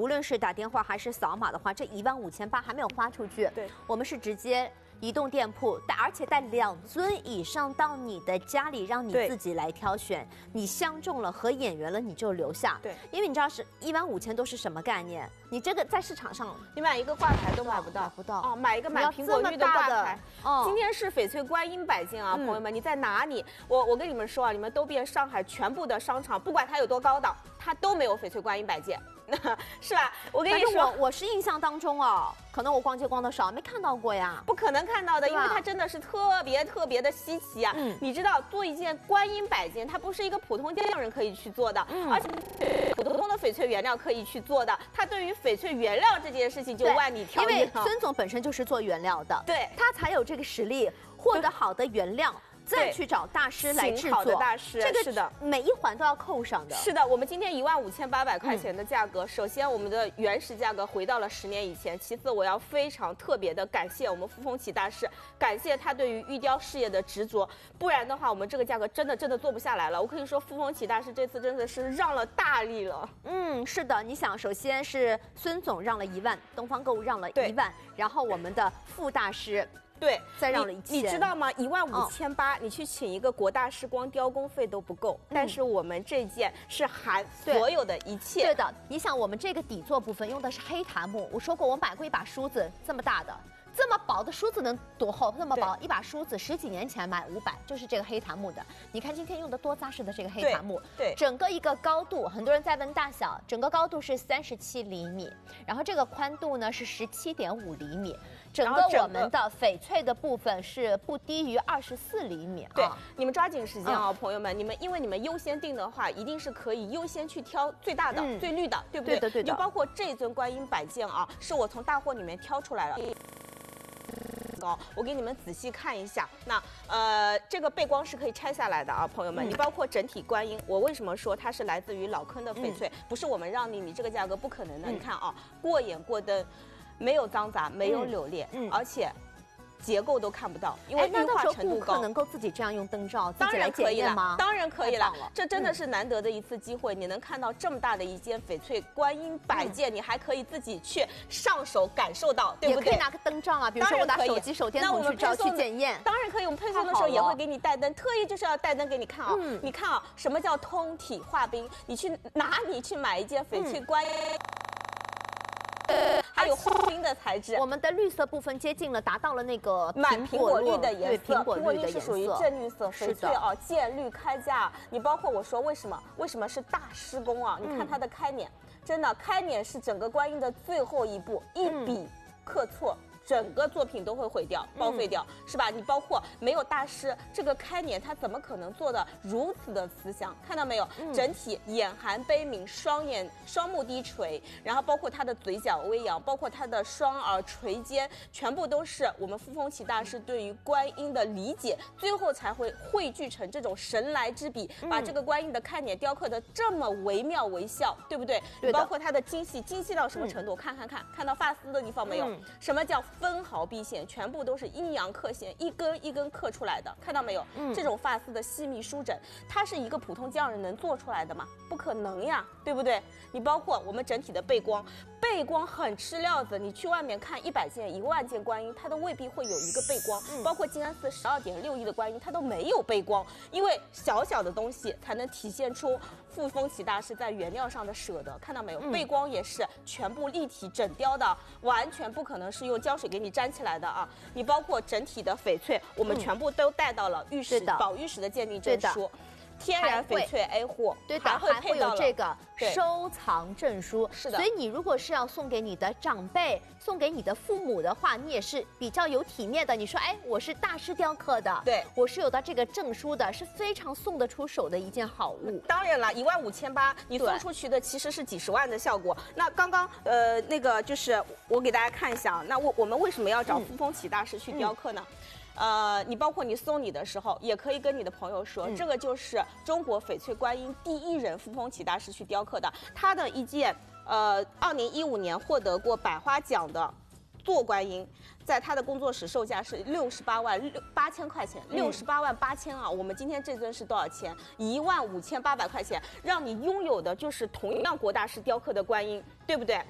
无论是打电话还是扫码的话，这15800还没有花出去。 对， 我们是直接移动店铺，而且带2尊以上到你的家里，让你自己来挑选。你相中了合眼缘了，你就留下。 对， 因为你知道是15000都是什么概念？你这个在市场上， 你买一个挂牌都买不到， 哦， 买一个买苹果绿的挂牌。 哦， 今天是翡翠观音摆件啊，朋友们，你在哪里？我跟你们说啊，你们都遍上海全部的商场，不管它有多高档，它都没有翡翠观音摆件。是吧？我跟你说， 我是印象当中哦，可能我逛街逛的少，没看到过呀。 不可能看到的，因为它真的是特别的稀奇啊。你知道，做一件观音摆件，它不是一个普通匠人可以去做的，而且普通的翡翠原料可以去做的。它对于翡翠原料这件事情就万里挑一了。 因为孙总本身就是做原料的， 对， 他才有这个实力获得好的原料。再去找大师来制作， 好的大师， 这个是的， 每一环都要扣上的。 是的，我们今天15800块钱的价格，首先我们的原始价格回到了10年以前。其次，我要非常特别的感谢我们傅风启大师，感谢他对于玉雕事业的执着，不然的话，我们这个价格真的做不下来了。我可以说，傅风启大师这次真的是让了大力了。 是的，你想，首先是孙总让了1万，东方购物让了1万，然后我们的傅大师。 对， 再让了1000， 你知道吗？15800，你去请一个国大师，光雕工费都不够。但是我们这件是含所有的一切。 对的，你想我们这个底座部分用的是黑檀木，我说过我买过一把梳子这么大的。这么薄的梳子能多厚？这么薄一把梳子，10几年前买500，就是这个黑檀木的。你看今天用的多扎实的这个黑檀木， 对， 整个一个高度，很多人在问大小，整个高度是37厘米，然后这个宽度呢是17.5厘米，整个我们的翡翠的部分是不低于24厘米。 对，你们抓紧时间啊，朋友们，因为你们优先定的话，一定是可以优先去挑最大的、最绿的，对不对？ 对的。 就包括这尊观音摆件啊，是我从大货里面挑出来了。我给你们仔细看一下，那这个背光是可以拆下来的啊，朋友们，你包括整体观音，我为什么说它是来自于老坑的翡翠，不是我们让你这个价格不可能的。你看啊，过眼过灯，没有脏杂，没有柳裂，而且结构都看不到，因为绿化程度高。 顾客能够自己这样用灯罩当然可以了，当然可以了。这真的是难得的一次机会，你能看到这么大的一件翡翠观音摆件，你还可以自己去上手感受到，对不对？ 也可以拿个灯罩啊，比如说我拿手机手电筒去照去检验。 当然可以，我们配送的时候也会给你带灯，特意就是要带灯给你看啊。你看啊，什么叫通体化冰？你去哪里去买一件翡翠观音？还有化冰的材质， 我们的绿色部分接近了，达到了那个满苹果绿的颜色。 苹果绿的颜色是属于正绿色，翡翠啊，渐绿开价。你包括我说为什么是大师工啊？你看它的开捻，真的开捻是整个观音的最后一步，一笔刻错。整个作品都会毁掉、报废掉，是吧？你包括没有大师，这个开捻它怎么可能做的如此的慈祥？看到没有？整体眼含悲悯，双目低垂，然后包括他的嘴角微扬，包括他的双耳垂肩，全部都是我们傅风启大师对于观音的理解，最后才会汇聚成这种神来之笔，把这个观音的开捻雕刻的这么惟妙惟肖，对不对？ 对， 包括它的精细到什么程度？看到发丝的地方没有？什么叫分毫必现，全部都是阴阳刻线，一根一根刻出来的，看到没有？这种发丝的细密舒整，它是一个普通匠人能做出来的吗？不可能呀，对不对？你包括我们整体的背光很吃料子，你去外面看100件、1万件观音，它都未必会有一个背光。包括静安寺12.6亿的观音，它都没有背光，因为小小的东西才能体现出傅风启大师在原料上的舍得，看到没有？背光也是全部立体整雕的，完全不可能是用胶水给你粘起来的啊！你包括整体的翡翠，我们全部都带到了玉石宝玉石的鉴定证书。天然翡翠 A 货， 对的，还会有这个收藏证书。 是的， 所以你如果是要送给你的长辈、送给你的父母的话，你也是比较有体面的。你说，哎，我是大师雕刻的， 对， 我是有的这个证书的，是非常送得出手的一件好物。 当然了，15800，你送出去的其实是几十万的效果。那刚刚那个就是我给大家看一下，那我们为什么要找傅风启大师去雕刻呢？你包括你送礼的时候，也可以跟你的朋友说，这个就是中国翡翠观音第一人傅风启大师去雕刻的，他的一件2015年获得过百花奖的做观音，在他的工作室售价是68万8千块钱，68万8千啊！我们今天这尊是多少钱？15800块钱，让你拥有的就是同样国大师雕刻的观音，对不对？